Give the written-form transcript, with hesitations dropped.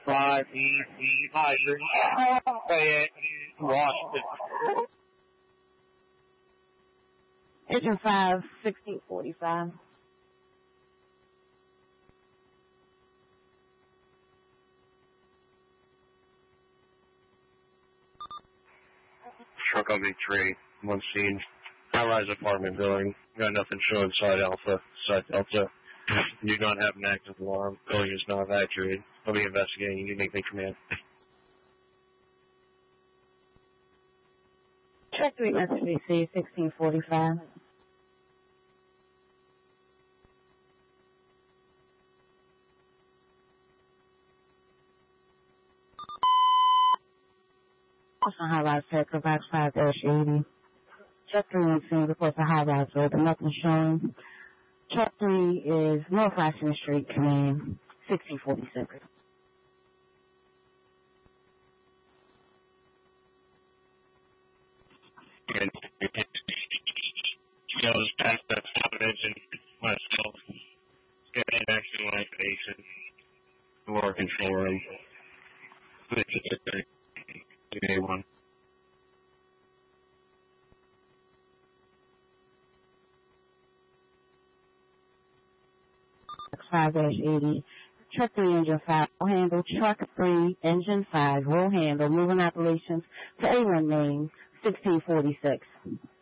5 EC Hydrant, Fayette, Washington. Engine 5, 1645. Truck on Victory, one scene, high-rise apartment building, got nothing showing side Alpha, side Delta. You do not have an active alarm, building is not evacuated. I'll be investigating, you make me command. Truck 3, SBC, 1645. Also high-rise tech, Kovacs 5-80. Truck 3 on scene, reports a high-rise building, nothing showing. Truck 3 is North Washington Street, command, 1646. And goes past that stop engine myself. Get an action line station. Door control room. A1. 5-80. Truck 3, engine 5, roll handle. Truck 3, engine 5, roll handle. Moving operations to A1 main, 1646.